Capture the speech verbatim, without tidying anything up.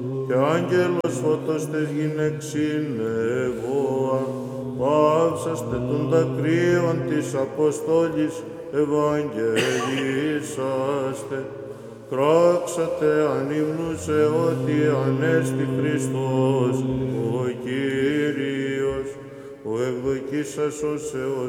και άγγελος φώτος τες γυναίξιν εγώ, παύσαστε των δακρύων της Αποστόλης Ευαγγελίσαστε, κράξατε ανήμνουσε ότι Ανέστη Χριστός ο Κύριος, ο ευδοκίσας ως Θεός